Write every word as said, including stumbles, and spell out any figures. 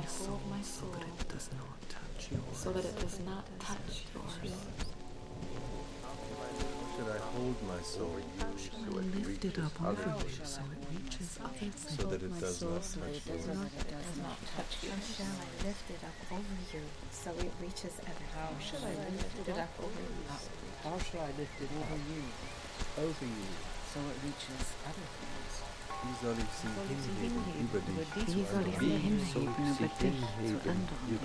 soul so that it does not touch yours. So that it does not touch yours. How should I hold my soul so it Lift it reaches up over other you things, so it reaches other things. so that it does not touch yours? does not touch you. How shall I lift it up over you so it reaches other? How shall I lift it up over you? How shall I lift it over you, over you, so it reaches other things? Wie soll ich sie hinheben über dich? Wie soll ich sie hinheben über dich zu anderen?